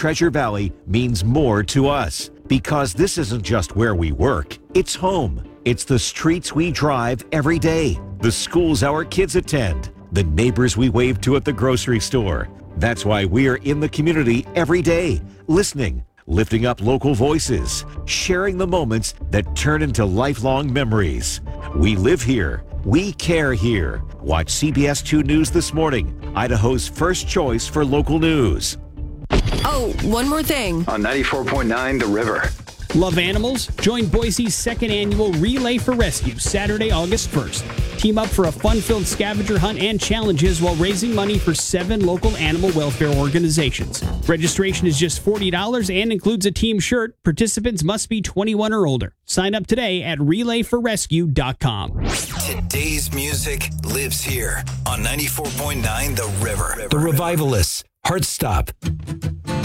Treasure Valley means more to us because this isn't just where we work, it's home. It's the streets we drive every day, the schools our kids attend, the neighbors we wave to at the grocery store. That's why we're in the community every day, listening, lifting up local voices, sharing the moments that turn into lifelong memories. We live here. We care here. Watch CBS 2 News this morning, Idaho's first choice for local news. Oh, one more thing. On 94.9 The River. Love animals? Join Boise's second annual Relay for Rescue, Saturday, August 1st. Team up for a fun-filled scavenger hunt and challenges while raising money for 7 local animal welfare organizations. Registration is just $40 and includes a team shirt. Participants must be 21 or older. Sign up today at relayforrescue.com. Today's music lives here on 94.9 The River. The Revivalists, Heartstop.